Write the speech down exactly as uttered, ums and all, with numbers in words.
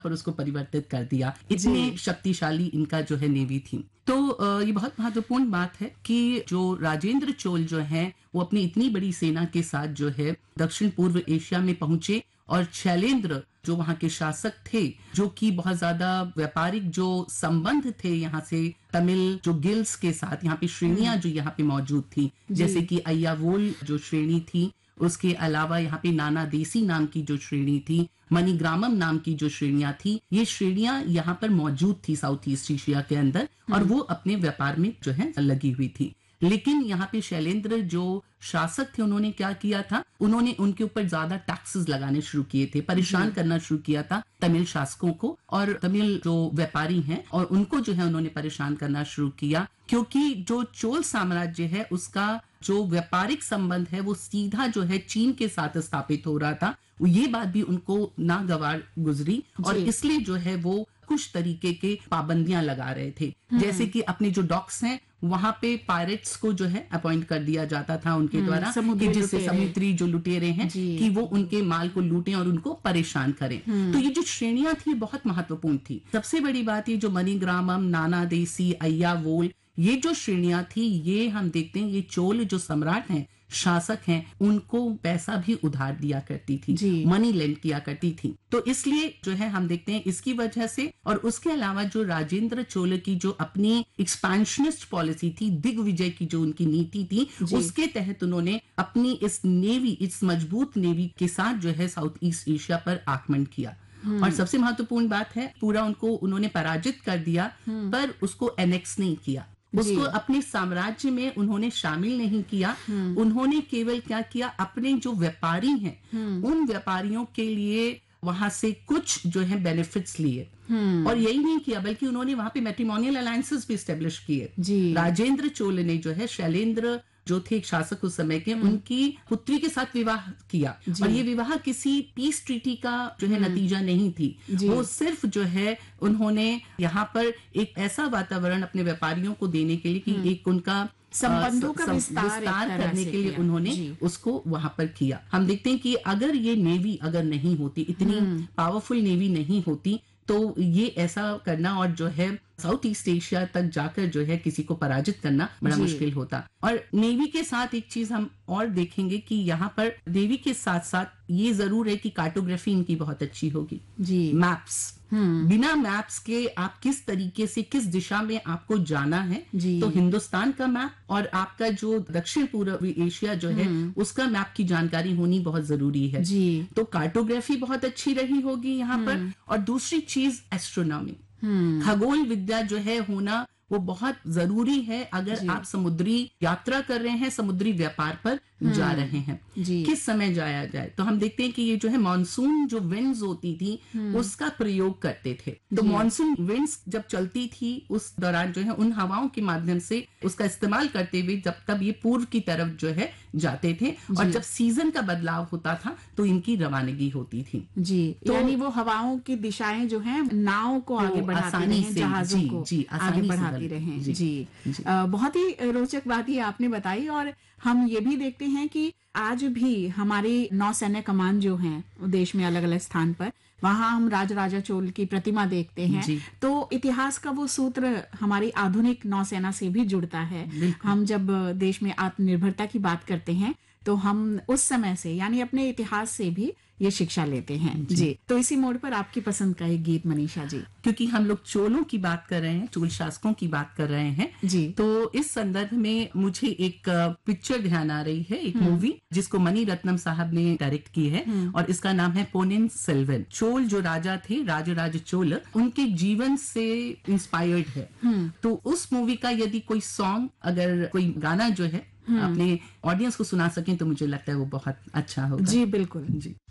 पर उसको परिवर्तित कर दिया। इतने शक्तिशाली इनका जो है नेवी थी। तो ये बहुत महत्वपूर्ण बात है कि जो राजेंद्र चोल जो है वो अपनी इतनी बड़ी सेना के साथ जो है दक्षिण पूर्व एशिया में पहुंचे, और शैलेंद्र जो वहां के शासक थे, जो कि बहुत ज्यादा व्यापारिक जो संबंध थे यहाँ से तमिल जो गिल्स के साथ, यहाँ पे श्रेणियां जो यहाँ पे मौजूद थी, जैसे कि अय्यावोल जो श्रेणी थी, उसके अलावा यहाँ पे नाना देसी नाम की जो श्रेणी थी, मणिग्रामम नाम की जो श्रेणियां थी, ये श्रेणियां यहाँ पर मौजूद थी साउथ ईस्ट एशिया के अंदर, और वो अपने व्यापार में जो है लगी हुई थी। लेकिन यहाँ पे शैलेंद्र जो शासक थे, उन्होंने क्या किया था, उन्होंने उनके ऊपर ज्यादा टैक्सेस लगाने शुरू किए थे, परेशान करना शुरू किया था तमिल शासकों को, और तमिल जो व्यापारी हैं और उनको जो है उन्होंने परेशान करना शुरू किया, क्योंकि जो चोल साम्राज्य है उसका जो व्यापारिक संबंध है वो सीधा जो है चीन के साथ स्थापित हो रहा था। ये बात भी उनको नागवार गुजरी, और इसलिए जो है वो कुछ तरीके के पाबंदियां लगा रहे थे, जैसे कि अपने जो डॉक्स हैं वहां पे पायरेट्स को जो है अपॉइंट कर दिया जाता था उनके द्वारा, कि जिससे समुद्री जो लुटेरे हैं कि वो उनके माल को लूटें और उनको परेशान करें। तो ये जो श्रेणियां थी बहुत महत्वपूर्ण थी। सबसे बड़ी बात ये जो मणिग्रामम, नाना देसी, अय्यावोल, ये जो श्रेणियां थी, ये हम देखते हैं ये चोल जो सम्राट हैं, शासक हैं, उनको पैसा भी उधार दिया करती थी, मनी लेंड किया करती थी। तो इसलिए जो है हम देखते हैं इसकी वजह से, और उसके अलावा जो राजेंद्र चोल की जो अपनी एक्सपेंशनिस्ट पॉलिसी थी, दिग्विजय की जो उनकी नीति थी, उसके तहत उन्होंने अपनी इस नेवी, इस मजबूत नेवी के साथ जो है साउथ ईस्ट एशिया पर आक्रमण किया। और सबसे महत्वपूर्ण बात है, पूरा उनको उन्होंने पराजित कर दिया, पर उसको एनेक्स नहीं किया, उसको अपने साम्राज्य में उन्होंने शामिल नहीं किया। उन्होंने केवल क्या किया, अपने जो व्यापारी हैं उन व्यापारियों के लिए वहां से कुछ जो है बेनिफिट्स लिए, और यही नहीं किया बल्कि उन्होंने वहां पे मैट्रिमोनियल अलायंसेस भी स्टेब्लिश किए। राजेंद्र चोल ने जो है शैलेंद्र जो थे शासक उस समय के, उनकी पुत्री के साथ विवाह किया, और ये विवाह किसी पीस ट्रीटी का जो है नतीजा नहीं थी, वो सिर्फ जो है उन्होंने यहाँ पर एक ऐसा वातावरण अपने व्यापारियों को देने के लिए कि एक उनका संबंधों का विस्तार, विस्तार करने के लिए उन्होंने उसको वहां पर किया। हम देखते हैं कि अगर ये नेवी अगर नहीं होती, इतनी पावरफुल नेवी नहीं होती, तो ये ऐसा करना और जो है साउथ ईस्ट एशिया तक जाकर जो है किसी को पराजित करना बड़ा मुश्किल होता। और नेवी के साथ एक चीज हम और देखेंगे कि यहाँ पर नेवी के साथ साथ ये जरूर है कि कार्टोग्राफी इनकी बहुत अच्छी होगी जी। मैप्स, बिना मैप्स के आप किस तरीके से किस दिशा में आपको जाना है, तो हिंदुस्तान का मैप और आपका जो दक्षिण पूर्वी एशिया जो है उसका मैप की जानकारी होनी बहुत जरूरी है जी। तो कार्टोग्राफी बहुत अच्छी रही होगी यहाँ पर। और दूसरी चीज एस्ट्रोनॉमी, खगोल विद्या जो है होना वो बहुत जरूरी है अगर आप समुद्री यात्रा कर रहे हैं, समुद्री व्यापार पर जा रहे हैं, किस समय जाया जाए। तो हम देखते हैं कि ये जो है मॉनसून जो विंड्स होती थी उसका प्रयोग करते थे। तो मॉनसून विंड्स जब चलती थी उस दौरान जो है उन हवाओं के माध्यम से उसका इस्तेमाल करते हुए जब तब ये पूर्व की तरफ जो है जाते थे, और जब सीजन का बदलाव होता था तो इनकी रवानगी होती थी जी। तो यानी वो हवाओं की दिशाएं जो है नाव को आगे बढ़ाती रहे, जहाजों को आगे बढ़ाती रहे जी, जी। जी। आ, बहुत ही रोचक बात ही आपने बताई। और हम ये भी देखते हैं कि आज भी हमारी नौसैन्य कमान जो है देश में अलग अलग स्थान पर, वहां हम राजराजा चोल की प्रतिमा देखते हैं, तो इतिहास का वो सूत्र हमारी आधुनिक नौसेना से भी जुड़ता है। हम जब देश में आत्मनिर्भरता की बात करते हैं तो हम उस समय से यानी अपने इतिहास से भी ये शिक्षा लेते हैं जी।, जी। तो इसी मोड़ पर आपकी पसंद का एक गीत मनीषा जी, क्योंकि हम लोग चोलों की बात कर रहे हैं, चोल शासकों की बात कर रहे हैं जी, तो इस संदर्भ में मुझे एक पिक्चर ध्यान आ रही है, एक मूवी जिसको मणि रत्नम साहब ने डायरेक्ट की है, और इसका नाम है पोनिन सेल्वन। चोल जो राजा थे, राजराज चोल, उनके जीवन से इंस्पायर्ड है। तो उस मूवी का यदि कोई सॉन्ग, अगर कोई गाना जो है अपने ऑडियंस को सुना सकें तो मुझे लगता है वो बहुत अच्छा होगा जी। बिल्कुल जी।